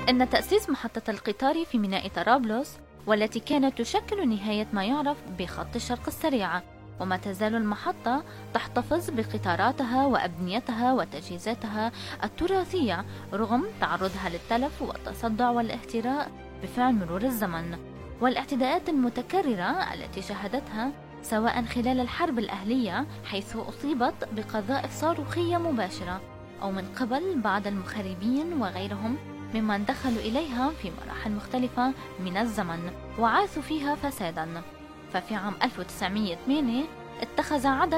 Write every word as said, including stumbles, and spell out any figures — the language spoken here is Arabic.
إن تأسيس محطة القطار في ميناء طرابلس، والتي كانت تشكل نهاية ما يعرف بخط الشرق السريع، وما تزال المحطة تحتفظ بقطاراتها وأبنيتها وتجهيزاتها التراثية رغم تعرضها للتلف والتصدع والاهتراء بفعل مرور الزمن والاعتداءات المتكررة التي شهدتها، سواء خلال الحرب الأهلية حيث أصيبت بقذائف صاروخية مباشرة، أو من قبل بعض المخربين وغيرهم ممن دخلوا إليها في مراحل مختلفة من الزمن وعاثوا فيها فسادا. ففي عام ألف وتسعمائة وثمانية اتخذ عدد